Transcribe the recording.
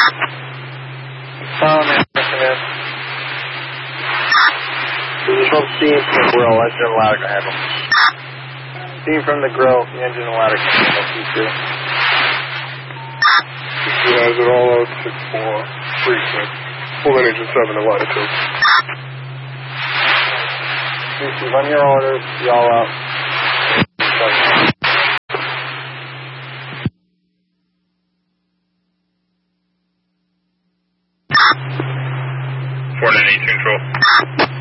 From steam from the grill, engine and ladder can handle. Steam from the grill, the engine and ladder can handle. C2. C2 has it all out, 6-4, 3-6. Pull that engine 7 and ladder 2. C2, run your orders, y'all out. Fort 98 control.